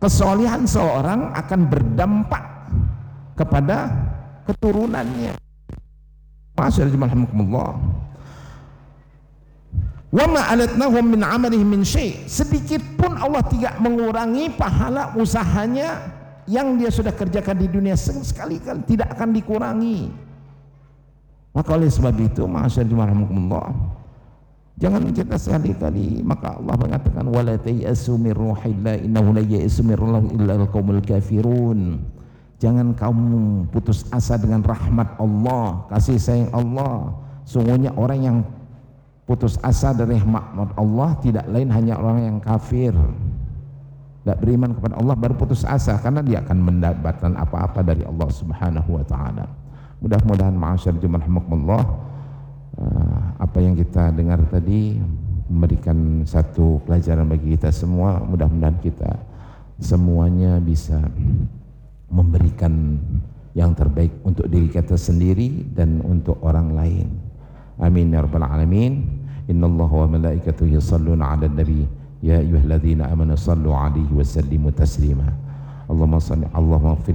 Kesolihan seorang akan berdampak kepada keturunannya. Ma'asyiral wa ma alatnahum min amalihim min syai', sedikit pun Allah tidak mengurangi pahala usahanya yang dia sudah kerjakan di dunia, sekali-kali tidak akan dikurangi. Maka oleh sebab itu ma'asyiral, jangan kita sekali-kali, maka Allah mengatakan wala tayasu mir ruhillah innahu la ya'isu mir ruhillah illa al-qaumul kafirun. Jangan kamu putus asa dengan rahmat Allah, kasih sayang Allah. Sungguhnya orang yang putus asa dari rahmat Allah tidak lain hanya orang yang kafir, tidak beriman kepada Allah, baru putus asa karena dia akan mendapatkan apa-apa dari Allah Subhanahu wa taala. Mudah-mudahan ma'asyar rahimakumullah, apa yang kita dengar tadi memberikan satu pelajaran bagi kita semua. Mudah-mudahan kita semuanya bisa memberikan yang terbaik untuk diri kita sendiri dan untuk orang lain. Amin ya rabbal alamin. Innallaha wa malaikatahu yusholluna 'alan nabi ya ayyuhalladzina amanu shallu 'alaihi wa sallimu taslima. Allahumma shalli Allahumma ighfir